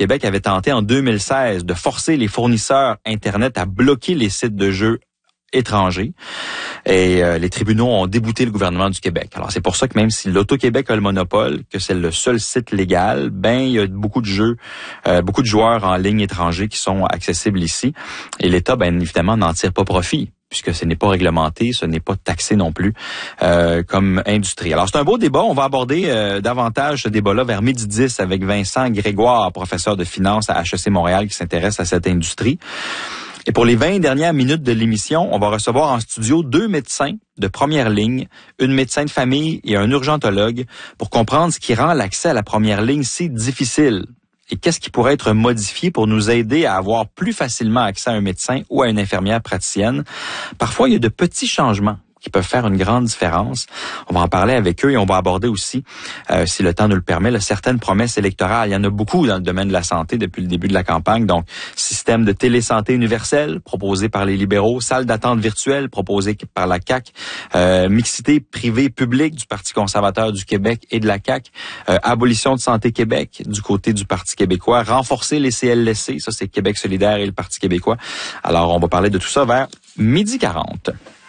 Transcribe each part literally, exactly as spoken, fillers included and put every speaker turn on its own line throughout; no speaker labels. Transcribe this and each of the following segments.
Québec avait tenté en deux mille seize de forcer les fournisseurs Internet à bloquer les sites de jeux étrangers. Et euh, les tribunaux ont débouté le gouvernement du Québec. Alors, c'est pour ça que même si l'Auto-Québec a le monopole, que c'est le seul site légal, ben il y a beaucoup de jeux, euh, beaucoup de joueurs en ligne étrangers qui sont accessibles ici. Et l'État, ben évidemment, n'en tire pas profit, puisque ce n'est pas réglementé, ce n'est pas taxé non plus euh, comme industrie. Alors, c'est un beau débat. On va aborder euh, davantage ce débat-là vers midi dix avec Vincent Grégoire, professeur de finance à H E C Montréal, qui s'intéresse à cette industrie. Et pour les vingt dernières minutes de l'émission, on va recevoir en studio deux médecins de première ligne, une médecin de famille et un urgentologue, pour comprendre ce qui rend l'accès à la première ligne si difficile. Et qu'est-ce qui pourrait être modifié pour nous aider à avoir plus facilement accès à un médecin ou à une infirmière praticienne. Parfois, il y a de petits changements qui peuvent faire une grande différence. On va en parler avec eux et on va aborder aussi, euh, si le temps nous le permet, là, certaines promesses électorales. Il y en a beaucoup dans le domaine de la santé depuis le début de la campagne. Donc, système de télésanté universel proposé par les libéraux, salle d'attente virtuelle proposée par la C A Q, euh, mixité privée-publique du Parti conservateur du Québec et de la C A Q, euh, abolition de Santé Québec du côté du Parti québécois, renforcer les C L S C, ça c'est Québec solidaire et le Parti québécois. Alors, on va parler de tout ça vers midi quarante.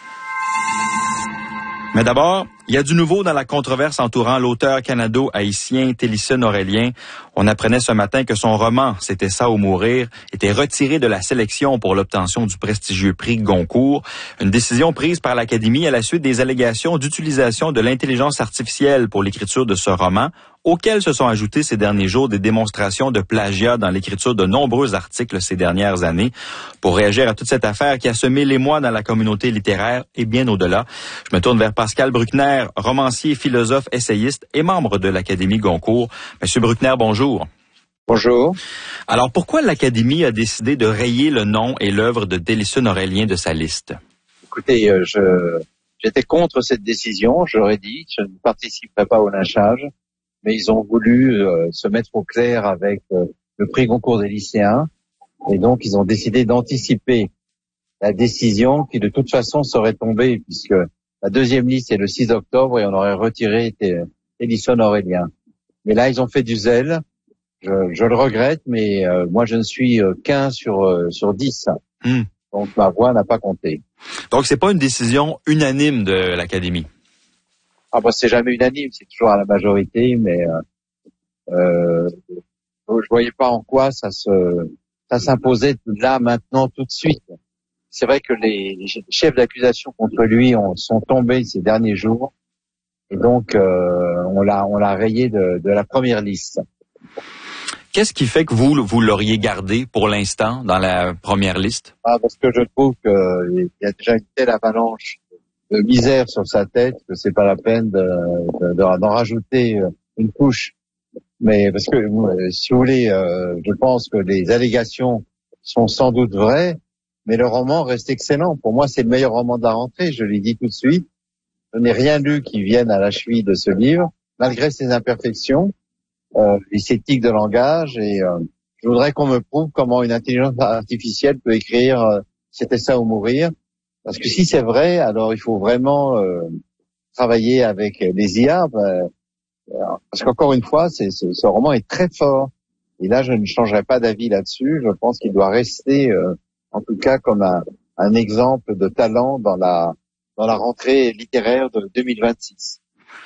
Mais d'abord, il y a du nouveau dans la controverse entourant l'auteur canado-haïtien Télisson Aurélien. On apprenait ce matin que son roman « C'était ça ou mourir » était retiré de la sélection pour l'obtention du prestigieux prix Goncourt. Une décision prise par l'Académie à la suite des allégations d'utilisation de l'intelligence artificielle pour l'écriture de ce roman, auxquels se sont ajoutées ces derniers jours des démonstrations de plagiat dans l'écriture de nombreux articles ces dernières années. Pour réagir à toute cette affaire qui a semé l'émoi dans la communauté littéraire et bien au-delà, je me tourne vers Pascal Bruckner, romancier, philosophe, essayiste et membre de l'Académie Goncourt. Monsieur Bruckner, bonjour.
Bonjour.
Alors, pourquoi l'Académie a décidé de rayer le nom et l'œuvre de Télisson Aurélien de sa liste?
Écoutez, euh, je, j'étais contre cette décision, j'aurais dit, je ne participerai pas au lynchage, mais ils ont voulu euh, se mettre au clair avec euh, le prix Goncourt des lycéens, et donc ils ont décidé d'anticiper la décision qui de toute façon serait tombée, puisque la deuxième liste est le six octobre et on aurait retiré Télisson Aurélien. Mais là, ils ont fait du zèle. Je, je le regrette, mais euh, moi, je ne suis euh, qu'un sur euh, sur dix. Mm. Donc, ma voix n'a pas compté.
Donc, c'est pas une décision unanime de l'Académie.
Ah bah, c'est jamais unanime, c'est toujours à la majorité, mais euh, euh, je voyais pas en quoi ça se ça s'imposait là, maintenant, tout de suite. C'est vrai que les, les chefs d'accusation contre lui ont, sont tombés ces derniers jours, et donc euh, on l'a on l'a rayé de, de la première liste.
Qu'est-ce qui fait que vous vous l'auriez gardé pour l'instant dans la première liste?
Ah, parce que je trouve qu'il y a déjà une telle avalanche de misère sur sa tête que c'est pas la peine de, de, de, d'en rajouter une couche. Mais parce que si vous voulez, euh, je pense que les allégations sont sans doute vraies. Mais le roman reste excellent. Pour moi, c'est le meilleur roman de la rentrée. Je l'ai dit tout de suite. Je n'ai rien lu qui vienne à la cheville de ce livre, malgré ses imperfections, euh, et ses tics de langage. Et euh, je voudrais qu'on me prouve comment une intelligence artificielle peut écrire euh, « C'était ça ou mourir ». Parce que si c'est vrai, alors il faut vraiment euh, travailler avec les I A. Ben, parce qu'encore une fois, c'est, c'est, ce roman est très fort. Et là, je ne changerai pas d'avis là-dessus. Je pense qu'il doit rester... Euh, en tout cas comme un, un exemple de talent dans la dans la rentrée littéraire de deux mille vingt-six.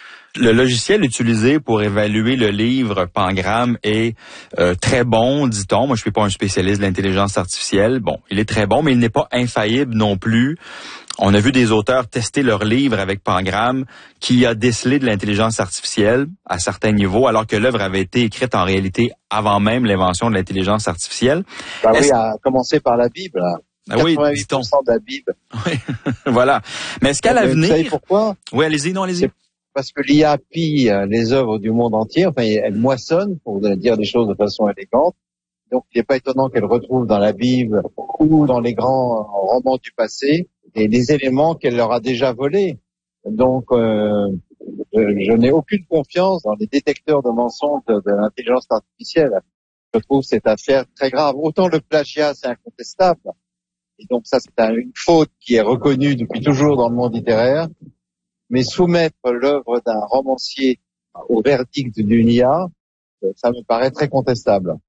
Le logiciel utilisé pour évaluer le livre Pangramme est euh, très bon, dit-on. Moi, je suis pas un spécialiste de l'intelligence artificielle. Bon, il est très bon, mais il n'est pas infaillible non plus. On a vu des auteurs tester leur livre avec Pangramme qui a décelé de l'intelligence artificielle à certains niveaux, alors que l'œuvre avait été écrite en réalité avant même l'invention de l'intelligence artificielle.
Bah oui, à commencer par la Bible.
Ah oui,
quatre-vingt-huit pour cent de la Bible.
Oui, voilà. Mais est-ce qu'à
Donc,
l'avenir...
Vous savez pourquoi?
Oui, allez-y, non, allez-y.
C'est parce que l'I A pille les œuvres du monde entier, enfin, elle moissonne, pour dire des choses de façon élégante. Donc, il n'est pas étonnant qu'elle retrouve dans la Bible ou dans les grands romans du passé et des éléments qu'elle leur a déjà volés. Donc, euh, je, je n'ai aucune confiance dans les détecteurs de mensonges de, de l'intelligence artificielle. Je trouve cette affaire très grave. Autant le plagiat, c'est incontestable. Et donc, ça, c'est un, une faute qui est reconnue depuis toujours dans le monde littéraire. Mais soumettre l'œuvre d'un romancier au verdict d'une I A, ça me paraît très contestable.